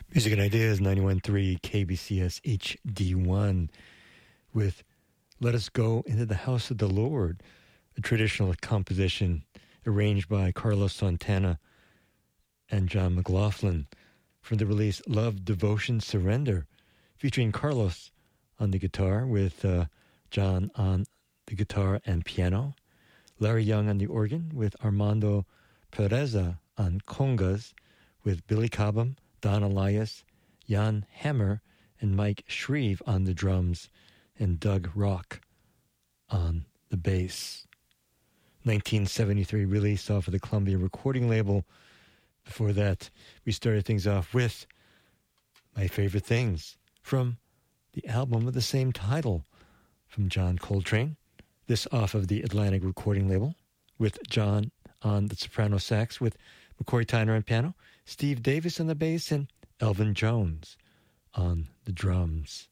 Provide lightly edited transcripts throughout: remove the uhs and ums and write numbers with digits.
Music and Ideas, 91.3 KBCS HD1 with Let Us Go Into the House of the Lord, a traditional composition arranged by Carlos Santana and John McLaughlin from the release Love, Devotion, Surrender, featuring Carlos on the guitar with John on the guitar and piano, Larry Young on the organ with Armando Pereza on congas, with Billy Cobham, Don Elias, Jan Hammer, and Mike Shreve on the drums, and Doug Rock on the bass. 1973 release off of the Columbia recording label. Before that, we started things off with My Favorite Things from the album of the same title from John Coltrane. This off of the Atlantic recording label with John on the soprano sax, with McCoy Tyner on piano, Steve Davis on the bass, and Elvin Jones on the drums.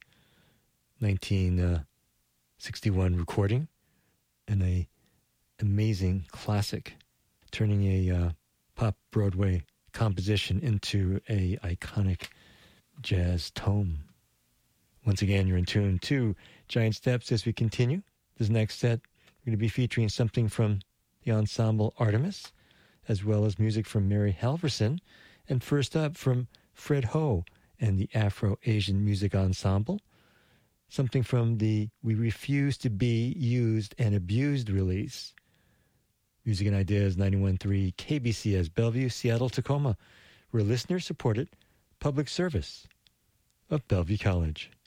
1961 recording, and a amazing classic, turning a pop Broadway composition into a iconic jazz tome. Once again, you're in tune to Giant Steps as we continue. This next set, we're going to be featuring something from the ensemble Artemis, as well as music from Mary Halverson, and first up from Fred Ho and the Afro-Asian Music Ensemble, something from the We Refuse to Be Used and Abused release. Music and Ideas, 91.3 KBCS, Bellevue, Seattle, Tacoma. We're listener-supported public service of Bellevue College.